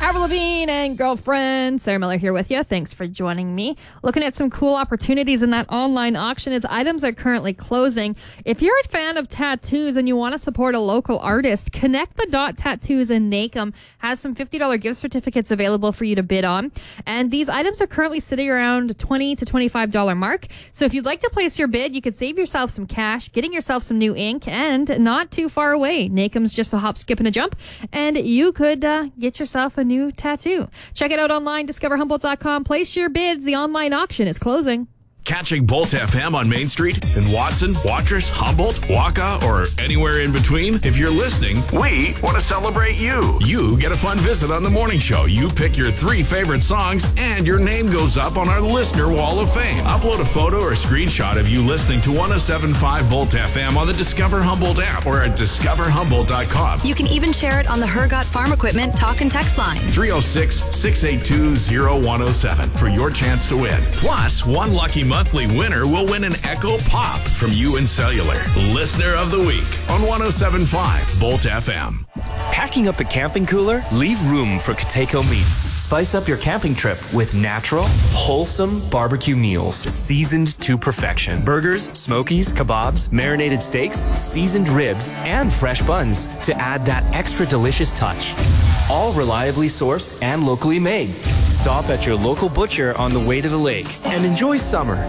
Avril Lavigne and Girlfriend. Sarah Miller here with you. Thanks for joining me. Looking at some cool opportunities in that online auction as items are currently closing. If you're a fan of tattoos and you want to support a local artist, Connect the Dot Tattoos in Nacum has some $50 gift certificates available for you to bid on. And these items are currently sitting around $20 to $25 mark. So if you'd like to place your bid, you could save yourself some cash, getting yourself some new ink, and not too far away. Nacum's just a hop, skip, and a jump. And you could get yourself a new tattoo. Check it out online, discoverhumboldt.com. Place your bids. The online auction is closing. Catching Bolt FM on Main Street in Watson, Watrous, Humboldt, Waka, or anywhere in between? If you're listening, we want to celebrate you. You get a fun visit on the morning show. You pick your 3 favorite songs, and your name goes up on our Listener Wall of Fame. Upload a photo or a screenshot of you listening to 107.5 Bolt FM on the Discover Humboldt app or at discoverhumboldt.com. You can even share it on the Hergot Farm Equipment talk and text line. 306-682-0107 for your chance to win. Plus, one lucky monthly winner will win an Echo Pop from UN Cellular. Listener of the Week on 107.5 Bolt FM. Packing up a camping cooler? Leave room for Kateco Meats. Spice up your camping trip with natural, wholesome barbecue meals, seasoned to perfection. Burgers, smokies, kebabs, marinated steaks, seasoned ribs, and fresh buns to add that extra delicious touch. All reliably sourced and locally made. Stop at your local butcher on the way to the lake and enjoy summer